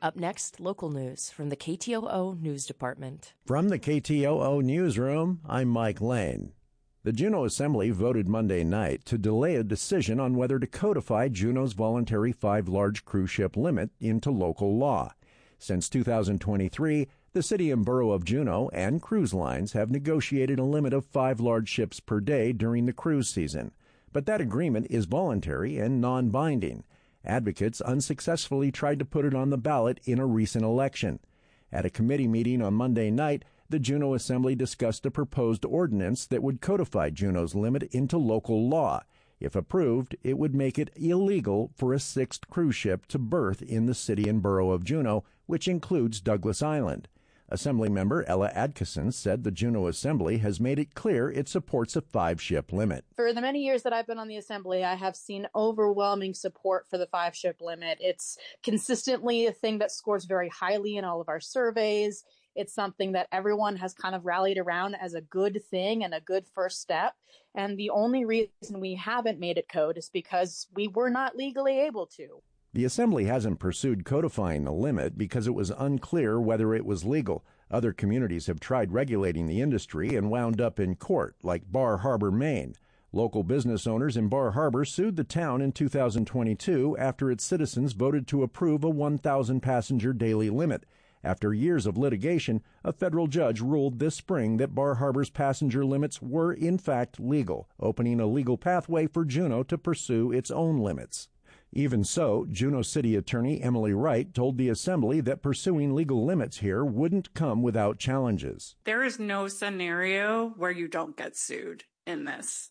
Up next, local news from the KTOO News Department. From the KTOO Newsroom, I'm Mike Lane. The Juneau Assembly voted Monday night to delay a decision on whether to codify Juneau's voluntary 5 large cruise ship limit into local law. Since 2023, the city and borough of Juneau and cruise lines have negotiated a limit of 5 large ships per day during the cruise season. But that agreement is voluntary and non-binding. Advocates unsuccessfully tried to put it on the ballot in a recent election. At a committee meeting on Monday night, the Juneau Assembly discussed a proposed ordinance that would codify Juneau's limit into local law. If approved, it would make it illegal for a 6th cruise ship to berth in the city and borough of Juneau, which includes Douglas Island. Assemblymember Ella Adkisson said the Juneau Assembly has made it clear it supports a 5-ship limit. For the many years that I've been on the Assembly, I have seen overwhelming support for the 5-ship limit. It's consistently a thing that scores very highly in all of our surveys. It's something that everyone has kind of rallied around as a good thing and a good first step. And the only reason we haven't made it code is because we were not legally able to. The Assembly hasn't pursued codifying the limit because it was unclear whether it was legal. Other communities have tried regulating the industry and wound up in court, like Bar Harbor, Maine. Local business owners in Bar Harbor sued the town in 2022 after its citizens voted to approve a 1,000-passenger daily limit. After years of litigation, a federal judge ruled this spring that Bar Harbor's passenger limits were in fact legal, opening a legal pathway for Juneau to pursue its own limits. Even so, Juneau City Attorney Emily Wright told the Assembly that pursuing legal limits here wouldn't come without challenges. There is no scenario where you don't get sued in this.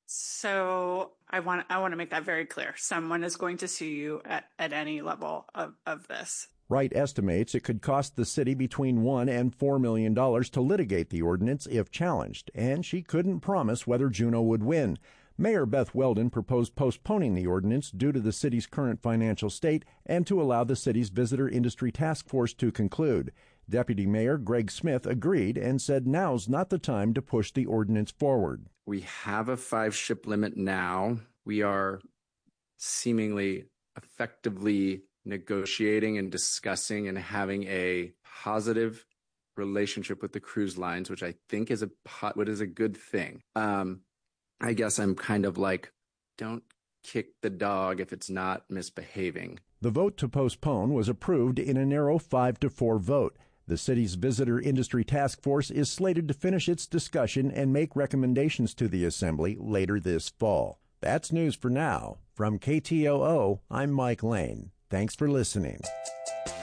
So I want to make that very clear. Someone is going to sue you at any level of this. Wright estimates it could cost the city between $1 and $4 million to litigate the ordinance if challenged, and she couldn't promise whether Juneau would win. Mayor Beth Weldon proposed postponing the ordinance due to the city's current financial state and to allow the city's visitor industry task force to conclude. Deputy Mayor Greg Smith agreed and said now's not the time to push the ordinance forward. We have a 5-ship limit now. We are seemingly effectively negotiating and discussing and having a positive relationship with the cruise lines, which I think is a good thing. I guess I'm kind of like, don't kick the dog if it's not misbehaving. The vote to postpone was approved in a narrow 5-4 vote. The city's visitor industry task force is slated to finish its discussion and make recommendations to the Assembly later this fall. That's news for now. From KTOO, I'm Mike Lane. Thanks for listening.